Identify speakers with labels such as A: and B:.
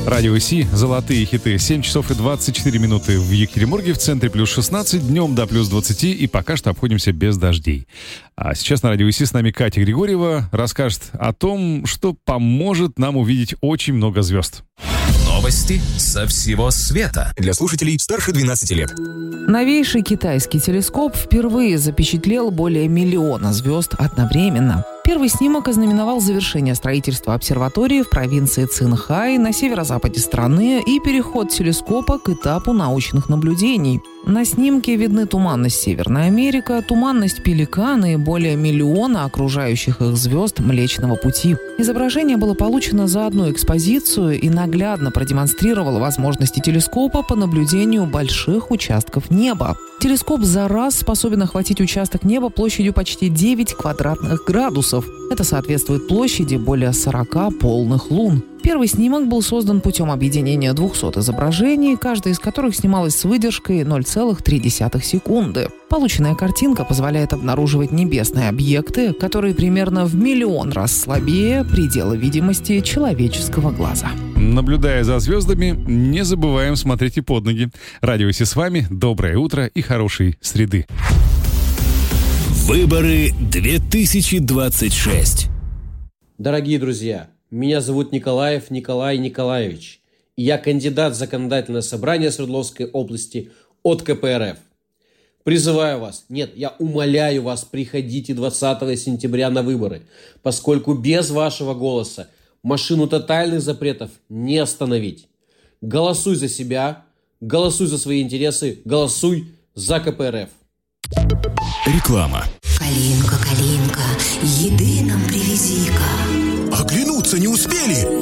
A: Радио СИ, золотые хиты. 7 часов и 24 минуты в Екатеринбурге, в центре плюс 16, днем до плюс 20, и пока что обходимся без дождей. А сейчас на Радио СИ с нами Катя Григорьева расскажет о том, что поможет нам увидеть очень много звезд.
B: Новости со всего света. Для слушателей старше 12 лет.
C: Новейший китайский телескоп впервые запечатлел более 1 миллиона звезд одновременно. Первый снимок ознаменовал завершение строительства обсерватории в провинции Цинхай на северо-западе страны и переход телескопа к этапу научных наблюдений. На снимке видны туманность Северная Америка, туманность Пеликана и более 1 миллиона окружающих их звезд Млечного Пути. Изображение было получено за одну экспозицию и наглядно продемонстрировало возможности телескопа по наблюдению больших участков неба. Телескоп за раз способен охватить участок неба площадью почти 9 квадратных градусов. Это соответствует площади более 40 полных лун. Первый снимок был создан путем объединения 200 изображений, каждая из которых снималась с выдержкой 0,3 секунды. Полученная картинка позволяет обнаруживать небесные объекты, которые примерно в 1 миллион раз слабее предела видимости человеческого глаза.
A: Наблюдая за звездами, не забываем смотреть и под ноги. Радио СИ с вами. Доброе утро и хорошей среды.
B: Выборы 2026.
D: Дорогие друзья, меня зовут Николаев Николай Николаевич, и я кандидат в Законодательное собрание Свердловской области от КПРФ. Призываю вас, нет, я умоляю вас, приходите 20 сентября на выборы, поскольку без вашего голоса машину тотальных запретов не остановить. Голосуй за себя, голосуй за свои интересы, голосуй за КПРФ.
B: Реклама.
E: Калинка, Калинка, еды нам привези-ка.
F: Оглянуться не успели?